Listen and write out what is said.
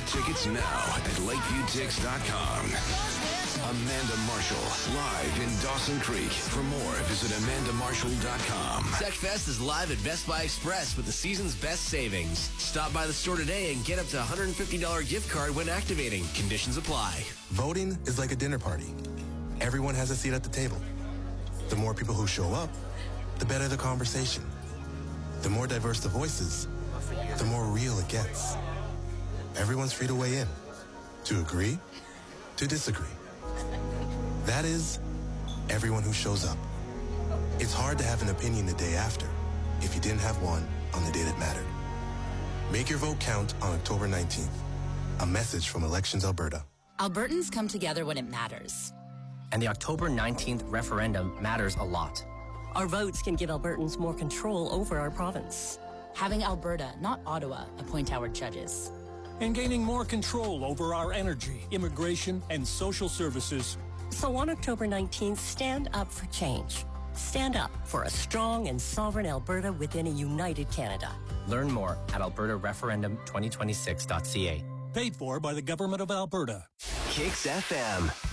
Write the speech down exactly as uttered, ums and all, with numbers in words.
tickets now at lakeview tix dot com. Amanda Marshall, live in Dawson Creek. For more, visit amanda marshall dot com. TechFest is live at Best Buy Express with the season's best savings. Stop by the store today and get up to one hundred fifty dollars gift card when activating. Conditions apply. Voting is like a dinner party. Everyone has a seat at the table. The more people who show up, the better the conversation. The more diverse the voices, the more real it gets. Everyone's free to weigh in. To agree, to disagree. That is, everyone who shows up. It's hard to have an opinion the day after if you didn't have one on the day that mattered. Make your vote count on October nineteenth. A message from Elections Alberta. Albertans come together when it matters. And the October nineteenth referendum matters a lot. Our votes can give Albertans more control over our province. Having Alberta, not Ottawa, appoint our judges. And gaining more control over our energy, immigration, and social services. So on October nineteenth, stand up for change. Stand up for a strong and sovereign Alberta within a united Canada. Learn more at alberta referendum twenty twenty-six dot c a. Paid for by the Government of Alberta. Kicks F M.